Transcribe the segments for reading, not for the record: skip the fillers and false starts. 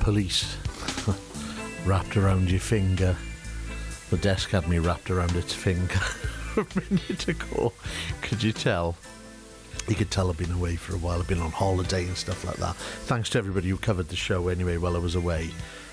Police, Wrapped Around Your Finger. The desk had me wrapped around its finger a minute ago. Could you tell? You could tell I've been away for a while. I've been on holiday and stuff like that. Thanks to everybody who covered the show anyway while I was away.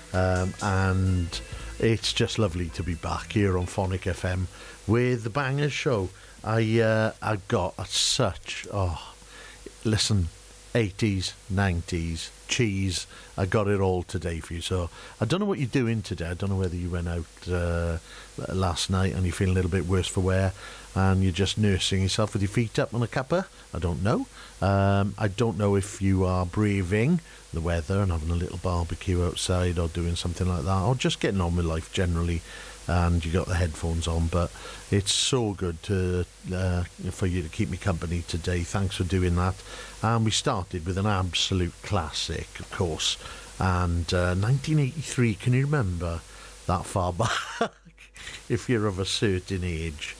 And it's just lovely to be back here on Phonic FM with the Bangers Show. I got such... listen, 80s, 90s, cheese. I got it all today for you. So I don't know what you're doing today. I don't know whether you went out last night and you're feeling a little bit worse for wear and you're just nursing yourself with your feet up on a cuppa. I don't know. I don't know if you are braving the weather and having a little barbecue outside or doing something like that, or just getting on with life generally, and you got the headphones on. But it's so good to for you to keep me company today. Thanks for doing that. And we started with an absolute classic, of course, and 1983. Can you remember that far back? If you're of a certain age.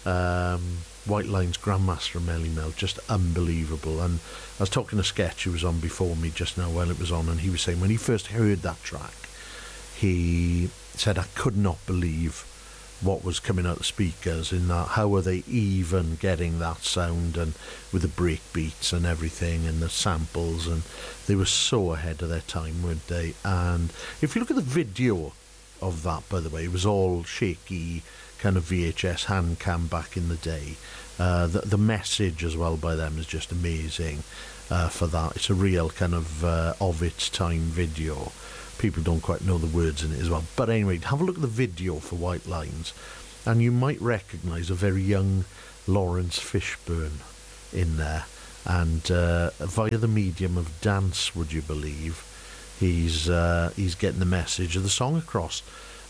White Line's Grandmaster Melly Mel, just unbelievable. And I was talking to Sketch, who was on before me just now while it was on, and he was saying when he first heard that track, he said, I could not believe what was coming out of the speakers, in that how are they even getting that sound, and with the break beats and everything and the samples, and they were so ahead of their time, weren't they? And if you look at the video of that, by the way, it was all shaky kind of VHS hand cam back in the day. The message as well by them is just amazing for that. It's a real kind of its time video. People don't quite know the words in it as well. But anyway, have a look at the video for White Lines and you might recognise a very young Lawrence Fishburne in there. And via the medium of dance, would you believe, he's getting the message of the song across.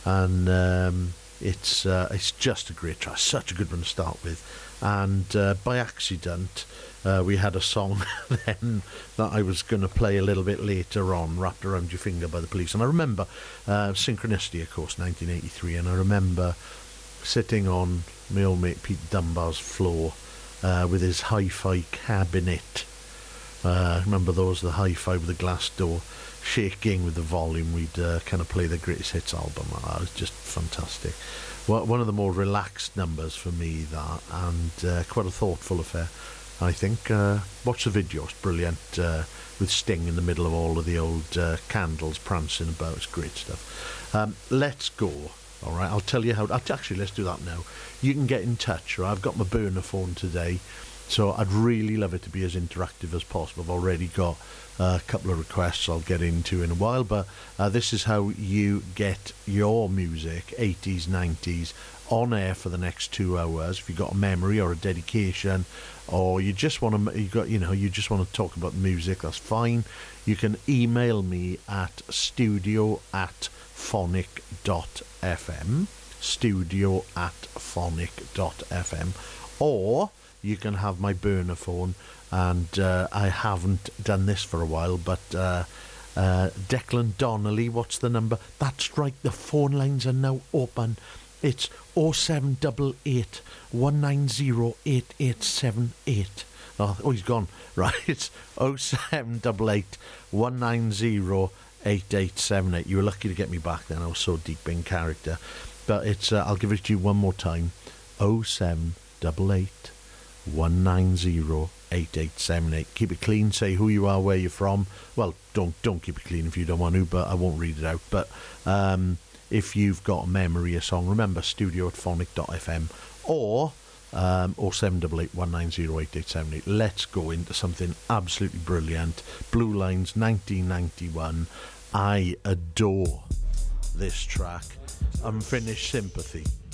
And it's just a great track, such a good one to start with. And by accident, we had a song then that I was going to play a little bit later on, Wrapped Around Your Finger by the Police. And I remember Synchronicity, of course, 1983, and I remember sitting on my old mate Pete Dunbar's floor with his hi-fi cabinet. Remember those, the hi-fi with the glass door, shaking with the volume. We'd kind of play the Greatest Hits album. It was just fantastic. Well, one of the more relaxed numbers for me, that, and quite a thoughtful affair, I think. Watch the video, it's brilliant, with Sting in the middle of all of the old candles prancing about. It's great stuff. Let's go. All right, I'll tell you how. Actually, let's do that now. You can get in touch. Right? I've got my burner phone today, so I'd really love it to be as interactive as possible. I've already got a couple of requests I'll get into in a while, but this is how you get your music, 80s, 90s, on air for the next 2 hours. If you've got a memory or a dedication, or you just want to, you just want to talk about music, that's fine. You can email me at studio@phonic.fm, studio@phonic.fm, or you can have my burner phone, and I haven't done this for a while, but Declan Donnelly, what's the number? That's right, the phone lines are now open. It's 0788 190 8878. Oh, he's gone. Right, it's 0788 190 8878. You were lucky to get me back then. I was so deep in character. But it's I'll give it to you one more time. 0788 190 8878. Keep it clean, say who you are, where you're from. Well, don't keep it clean if you don't want to, but I won't read it out. But if you've got a memory, a song, remember studio@phonic.fm, or 0788 190 8878. Let's go into something absolutely brilliant. Blue Lines, 1991. I adore this track. Unfinished Sympathy.